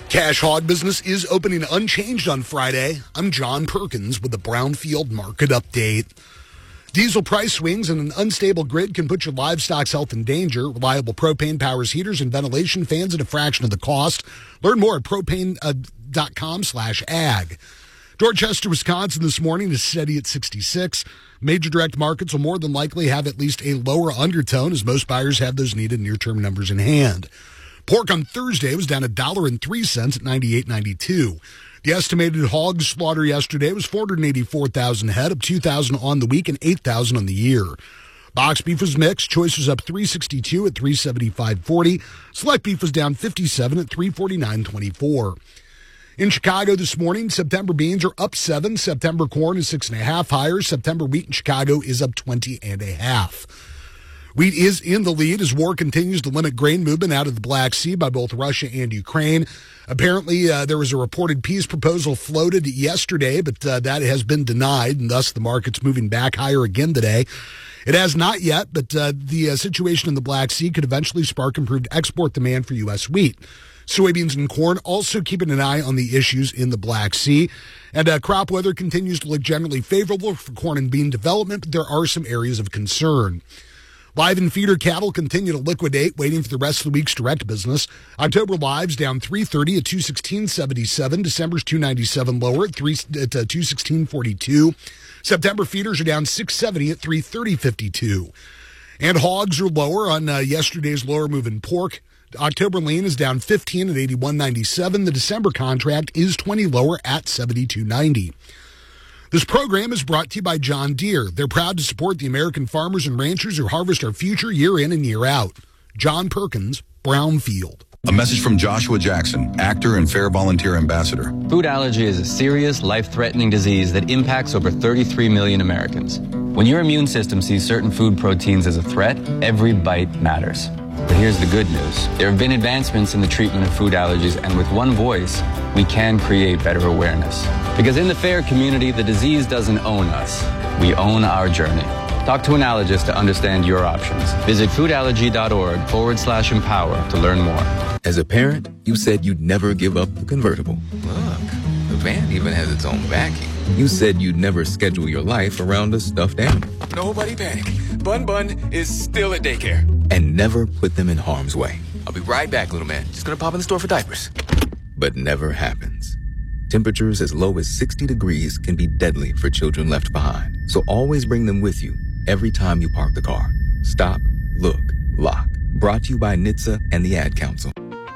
Cash hog business is opening unchanged on Friday. I'm John Perkins with the Brownfield Market Update. Diesel price swings and an unstable grid can put your livestock's health in danger. Reliable propane powers heaters and ventilation fans at a fraction of the cost. Learn more at propane.com/ag. Dorchester, Wisconsin this morning is steady at 66. Major direct markets will more than likely have at least a lower undertone as most buyers have those needed near-term numbers in hand. Pork on Thursday was down $1.03 at $98.92. The estimated hog slaughter yesterday was 484,000 head, up 2,000 on the week and 8,000 on the year. Box beef was mixed. Choice was up $362 at $375.40. Select beef was down $57 at $349.24. In Chicago this morning, September beans are up 7. September corn is 6.5 higher. September wheat in Chicago is up 20.5. Wheat is in the lead as war continues to limit grain movement out of the Black Sea by both Russia and Ukraine. Apparently, there was a reported peace proposal floated yesterday, but that has been denied, and thus the market's moving back higher again today. It has not yet, but the situation in the Black Sea could eventually spark improved export demand for U.S. wheat. Soybeans and corn also keeping an eye on the issues in the Black Sea. And crop weather continues to look generally favorable for corn and bean development, but there are some areas of concern. Live and feeder cattle continue to liquidate, waiting for the rest of the week's direct business. October lives down $330 at $216.77. December's $297 lower at $216.42. September feeders are down $670 at $330.52. And hogs are lower on yesterday's lower moving pork. October lean is down 15 at $81.97. The December contract is 20 lower at $72.90. This program is brought to you by John Deere. They're proud to support the American farmers and ranchers who harvest our future year in and year out. John Perkins, Brownfield. A message from Joshua Jackson, actor and Fair Volunteer Ambassador. Food allergy is a serious, life-threatening disease that impacts over 33 million Americans. When your immune system sees certain food proteins as a threat, every bite matters. But here's the good news. There have been advancements in the treatment of food allergies, and with one voice, we can create better awareness. Because in the FAIR community, the disease doesn't own us. We own our journey. Talk to an allergist to understand your options. Visit foodallergy.org/empower to learn more. As a parent, you said you'd never give up the convertible. Look, the van even has its own vacuum. You said you'd never schedule your life around a stuffed animal. Nobody panic. Bun is still at daycare. And never put them in harm's way. I'll be right back, little man. Just gonna pop in the store for diapers. But never happens. Temperatures as low as 60 degrees can be deadly for children left behind. So always bring them with you every time you park the car. Stop, look, lock. Brought to you by NHTSA and the Ad Council.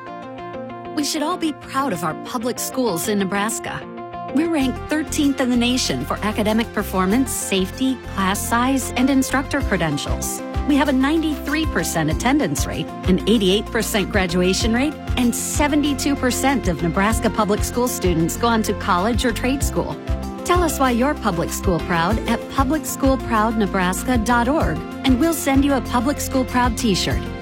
We should all be proud of our public schools in Nebraska. We're ranked 13th in the nation for academic performance, safety, class size, and instructor credentials. We have a 93% attendance rate, an 88% graduation rate, and 72% of Nebraska public school students go on to college or trade school. Tell us why you're public school proud at publicschoolproudnebraska.org, and we'll send you a Public School Proud t-shirt.